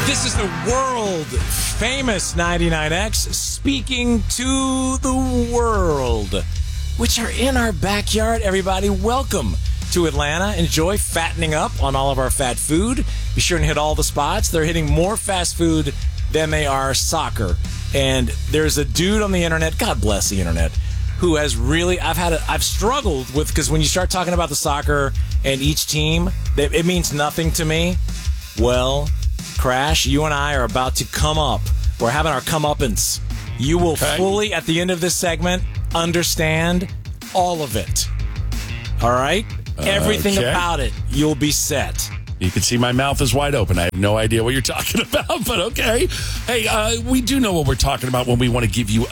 This is the world famous 99X speaking to the world, which are in our backyard. Everybody, welcome to Atlanta. Enjoy fattening up on all of our fat food. Be sure and hit all the spots. They're hitting more fast food than they are soccer. And there's a dude on the internet, God bless the internet, who has really, I've struggled with, because when you start talking about the soccer and each team, it means nothing to me. Well, Crash, you and I are about to come up. We're having our comeuppance. You will fully, at the end of this segment, understand all of it. All right? Everything about it. You'll be set. You can see my mouth is wide open. I have no idea what you're talking about, but okay. Hey, we do know what we're talking about when we want to give you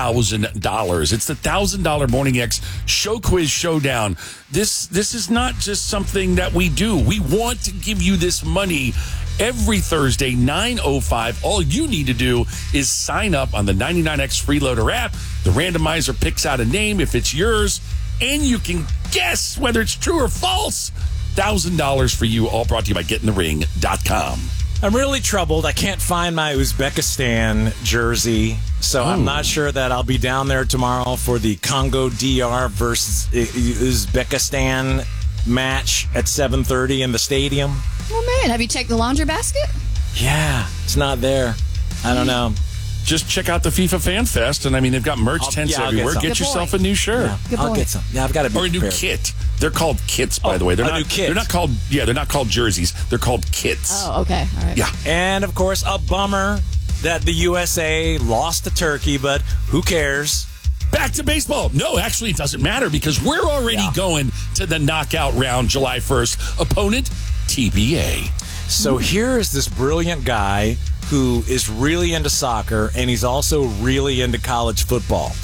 $1,000. It's the $1,000 Morning X Show Quiz Showdown. This is not just something that we do. We want to give you this money every Thursday, 9:05. All you need to do is sign up on the 99X Freeloader app. The randomizer picks out a name if it's yours, and you can guess whether it's true or false. $1,000 for you, all brought to you by GetInTheRing.com. I'm really troubled. I can't find my Uzbekistan jersey, so I'm not sure that I'll be down there tomorrow for the Congo DR versus Uzbekistan match at 7:30 in the stadium. Oh, man. Have you checked the laundry basket? Yeah, it's not there. I don't know. Just check out the FIFA Fan Fest, and I mean, they've got merch tents everywhere. Get yourself a new shirt. Yeah, I'll get some. Yeah, I've got to be Or a new prepared. kit. They're called kits, by the way. They're new kit. They're not called. Yeah, they're not called jerseys. They're called kits. Oh, okay. All right. Yeah. And, of course, a bummer that the USA lost to Turkey, but who cares? Back to baseball. No, actually, it doesn't matter because we're already going to the knockout round July 1st. Opponent, TBA. So here is this brilliant guy who is really into soccer, and he's also really into college football.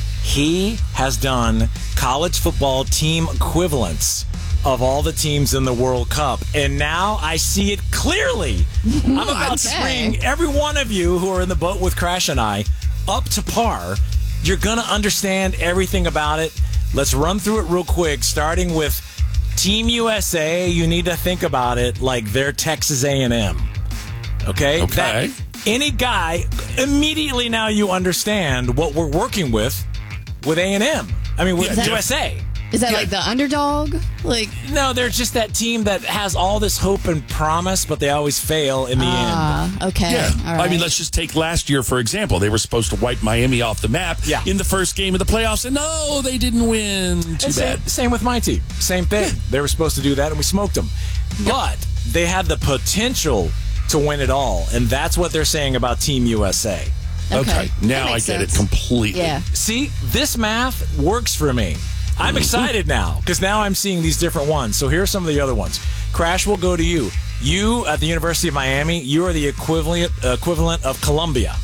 He has done college football team equivalents of all the teams in the World Cup, and now I see it clearly. I'm about to bring every one of you who are in the boat with Crash and I up to par. You're going to understand everything about it. Let's run through it real quick, starting with Team USA. You need to think about it like they're Texas A&M. Okay? That, any guy, immediately now you understand what we're working with A&M. I mean, with USA. Is that like the underdog? No, they're just that team that has all this hope and promise, but they always fail in the end. Okay. Yeah. All right. I mean, let's just take last year, for example. They were supposed to wipe Miami off the map in the first game of the playoffs, and no, they didn't win. Too bad. Same with my team. Same thing. They were supposed to do that, and we smoked them. But they had the potential to win it all, and that's what they're saying about Team USA. Okay. Now I get it completely. Yeah. See, this math works for me. I'm excited now because now I'm seeing these different ones. So here are some of the other ones. Crash, will go to you. You at the University of Miami, you are the equivalent of Columbia.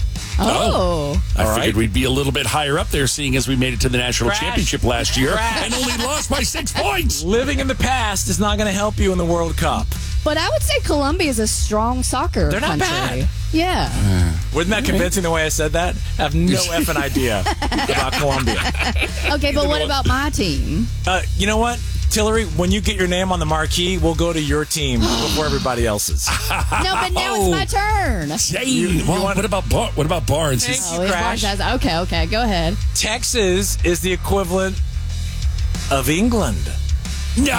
Oh. I figured we'd be a little bit higher up there, seeing as we made it to the national championship last year and only lost by 6 points. Living in the past is not going to help you in the World Cup. But I would say Colombia is a strong soccer They're not country. bad. Yeah. Wasn't that convincing the way I said that? I have no effing idea about Colombia. Okay, but what about my team? You know what, Tillery? When you get your name on the marquee, we'll go to your team before everybody else's. No, but now it's my turn. What about Barnes? Crash. Okay, go ahead. Texas is the equivalent of England. No.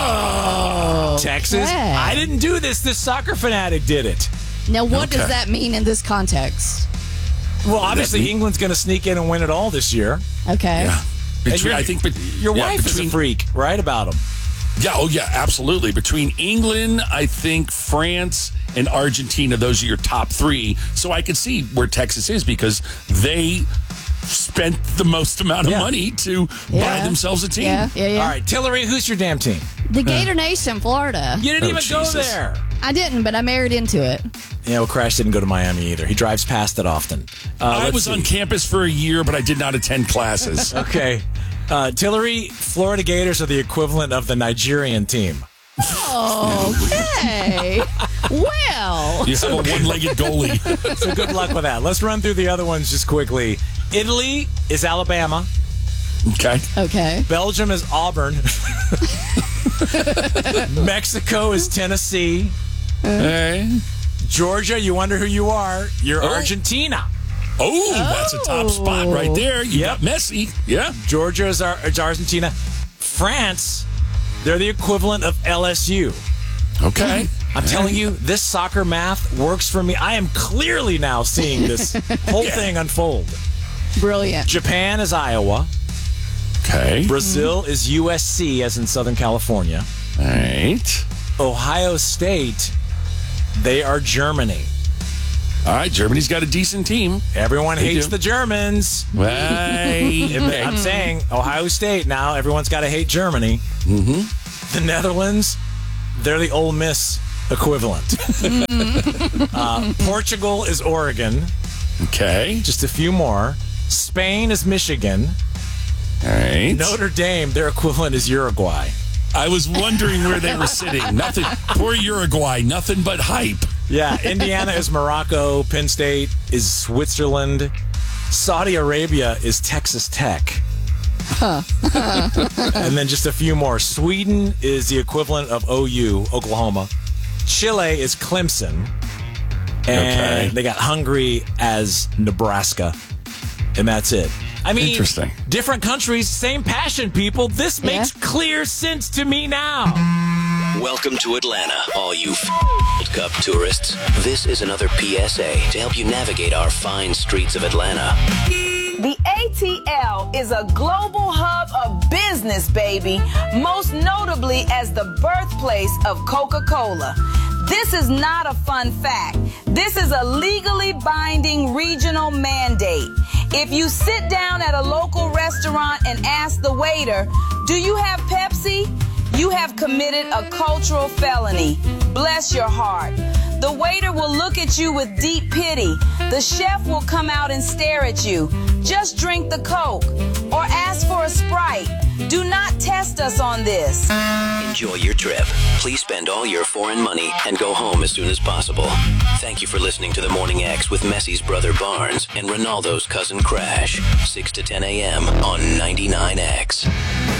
Oh, Texas. okay. I didn't do this. This soccer fanatic did it. Now, what does that mean in this context? Well, obviously, England's going to sneak in and win it all this year. Okay. Yeah. I think your wife is a freak, right, about them. Yeah, absolutely. Between England, I think France and Argentina, those are your top three. So I could see where Texas is because they spent the most amount of money to buy themselves a team. Yeah. All right, Tillery, who's your damn team? The Gator Nation, Florida. You didn't even go there. I didn't, but I married into it. Yeah, well, Crash didn't go to Miami either. He drives past it often. I was on campus for a year, but I did not attend classes. Okay. Tillery, Florida Gators are the equivalent of the Nigerian team. Okay. Well. You have a one-legged goalie. So good luck with that. Let's run through the other ones just quickly. Italy is Alabama. Okay. Belgium is Auburn. Mexico is Tennessee. Georgia, you wonder who you are. You're Oh. Argentina. Oh, that's a top spot right there. You got Messi. Yeah. Georgia is Argentina. France, they're the equivalent of LSU. Okay. I'm telling you, this soccer math works for me. I am clearly now seeing this whole thing unfold. Brilliant. Japan is Iowa. Okay. Brazil is USC, as in Southern California. All right. Ohio State, they are Germany. All right. Germany's got a decent team. Everyone They hates do. the Germans. Right. I'm saying Ohio State now, everyone's got to hate Germany. The Netherlands, they're the Ole Miss equivalent. Portugal is Oregon. Okay. Just a few more. Spain is Michigan. All right. Notre Dame, their equivalent is Uruguay. I was wondering where they were sitting. Nothing. Poor Uruguay. Nothing but hype. Yeah, Indiana is Morocco. Penn State is Switzerland. Saudi Arabia is Texas Tech. And then just a few more. Sweden is the equivalent of OU, Oklahoma. Chile is Clemson. And Okay. they got Hungary as Nebraska. And that's it. I mean, Interesting. different countries, same passion, people. This makes clear sense to me now. Welcome to Atlanta, all you World Cup tourists. This is another PSA to help you navigate our fine streets of Atlanta. The ATL is a global hub of business, baby, most notably as the birthplace of Coca-Cola. This is not a fun fact. This is a legally binding regional mandate. If you sit down at a local restaurant and ask the waiter, "Do you have Pepsi?" you have committed a cultural felony. Bless your heart. The waiter will look at you with deep pity. The chef will come out and stare at you. Just drink the Coke or ask for a Sprite. Do not test us on this. Enjoy your trip. Please spend all your foreign money and go home as soon as possible. Thank you for listening to The Morning X with Messi's brother Barnes and Ronaldo's cousin Crash. 6 to 10 a.m. on 99X.